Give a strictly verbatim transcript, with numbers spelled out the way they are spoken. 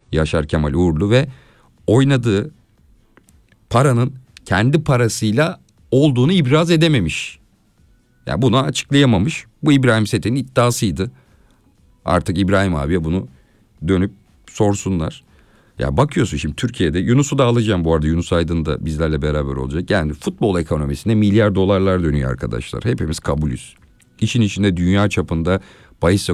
Yaşar Kemal Uğurlu ve oynadığı paranın kendi parasıyla olduğunu ibraz edememiş. Ya yani bunu açıklayamamış. Bu İbrahim Sethen'in iddiasıydı. Artık İbrahim abiye bunu dönüp sorsunlar. Ya bakıyorsun şimdi Türkiye'de, Yunus'u da alacağım bu arada. Yunus Aydın da bizlerle beraber olacak. Yani futbol ekonomisinde milyar dolarlar dönüyor arkadaşlar. Hepimiz kabulüz. İşin içinde dünya çapında bahis